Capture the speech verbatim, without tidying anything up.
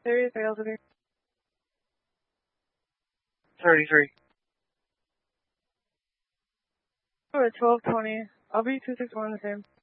thirty-three, Elsevier. thirty-three. Or twelve twenty. I'll be two six one the same.